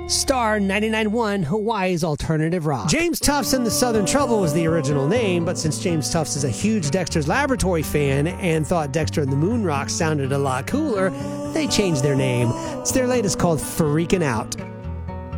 Star 99.1, Hawaii's alternative rock. James Tufts and the Southern Trouble was the original name, but since James Tufts is a huge Dexter's Laboratory fan and thought Dexter and the Moon Rocks sounded a lot cooler, they changed their name. It's their latest called Freakin' Out.